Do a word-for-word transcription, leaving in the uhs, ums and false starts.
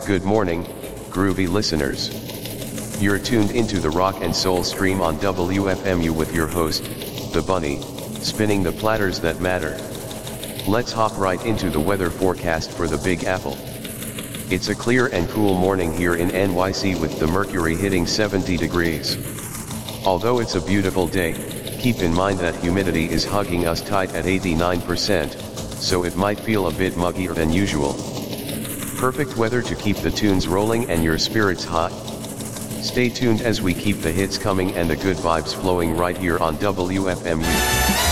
Good morning, groovy listeners. You're tuned into the Rock and Soul stream on W F M U with your host, The Bunny, spinning the platters that matter. Let's hop right into the weather forecast for the Big Apple. It's a clear and cool morning here in N Y C with the mercury hitting seventy degrees. Although it's a beautiful day, keep in mind that humidity is hugging us tight at eighty-nine percent, so it might feel a bit muggier than usual. Perfect weather to keep the tunes rolling and your spirits hot. Stay tuned as we keep the hits coming and the good vibes flowing right here on W F M U.